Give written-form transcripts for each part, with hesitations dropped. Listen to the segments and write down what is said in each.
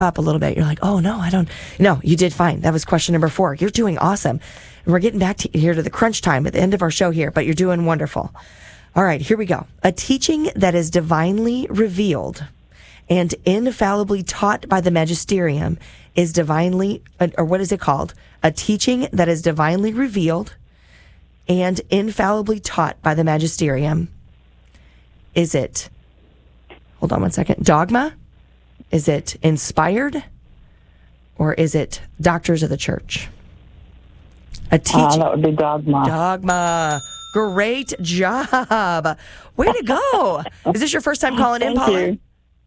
up a little bit. You're like, oh, no, I don't. No, you did fine. That was question number 4. You're doing awesome. And we're getting back here to the crunch time at the end of our show here, but you're doing wonderful. All right, here we go. A teaching that is divinely revealed and infallibly taught by the magisterium is divinely, or what is it called? A teaching that is divinely revealed and infallibly taught by the magisterium. Is it, hold on one second, dogma? Is it inspired? Or is it doctors of the church? A teaching. That would be dogma. Dogma. Great job. Way to go. Is this your first time calling in, Paula? You.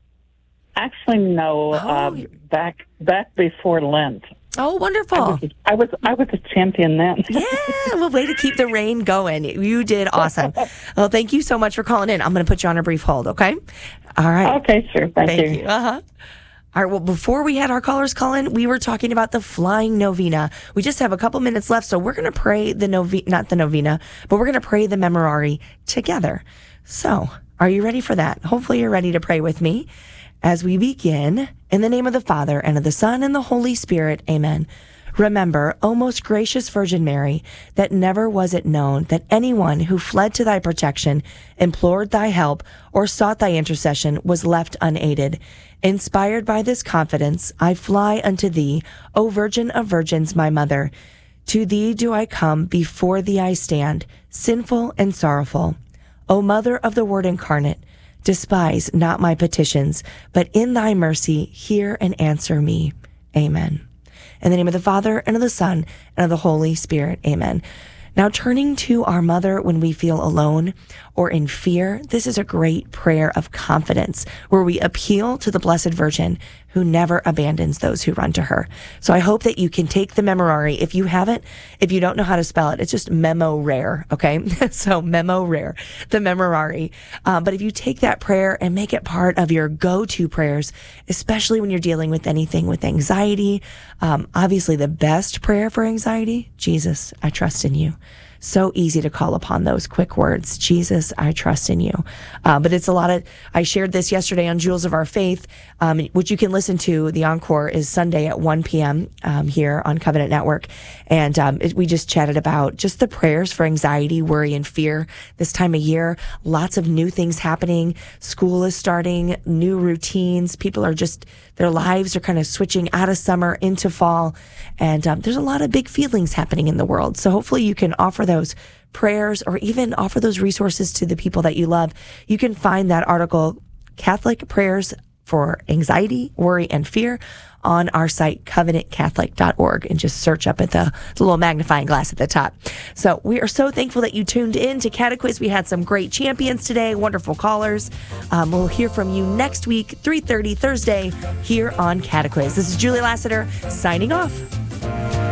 Actually, no. Back before Lent. Oh, wonderful. I was a champion then. Yeah, well, way to keep the rain going. You did awesome. Well, thank you so much for calling in. I'm going to put you on a brief hold, okay? All right. Okay, sure. Thank you. Uh-huh. All right, well, before we had our callers call in, we were talking about the flying novena. We just have a couple minutes left, so we're going to pray the not the novena, but we're going to pray the memorare together. So, are you ready for that? Hopefully you're ready to pray with me as we begin. In the name of the Father, and of the Son, and the Holy Spirit, amen. Remember, O most gracious Virgin Mary, that never was it known that anyone who fled to thy protection, implored thy help, or sought thy intercession was left unaided. Inspired by this confidence, I fly unto thee, O Virgin of Virgins, my mother. To thee do I come, before thee I stand, sinful and sorrowful. O Mother of the Word incarnate, despise not my petitions, but in thy mercy hear and answer me. Amen. In the name of the Father, and of the Son, and of the Holy Spirit. Amen. Now, turning to our mother when we feel alone or in fear, this is a great prayer of confidence where we appeal to the Blessed Virgin who never abandons those who run to her. So I hope that you can take the memorare. If you haven't, if you don't know how to spell it, it's just memo rare, okay? So memo rare, the memorare. But if you take that prayer and make it part of your go-to prayers, especially when you're dealing with anything with anxiety, obviously the best prayer for anxiety, Jesus, I trust in you. So easy to call upon those quick words. Jesus, I trust in you. But it's a lot of, I shared this yesterday on Jewels of Our Faith, which you can listen to. The encore is Sunday at 1 p.m. Here on Covenant Network. And we just chatted about just the prayers for anxiety, worry, and fear this time of year. Lots of new things happening. School is starting, new routines. People are just, their lives are kind of switching out of summer into fall. And there's a lot of big feelings happening in the world. So hopefully you can offer those prayers or even offer those resources to the people that you love. You can find that article, Catholic Prayers for Anxiety, Worry, and Fear, on our site, covenantcatholic.org, and just search up at the little magnifying glass at the top. So we are so thankful that you tuned in to Catequiz. We had some great champions today, wonderful callers. We'll hear from you next week, 3:30 Thursday, here on Catequiz. This is Julie Lassiter signing off.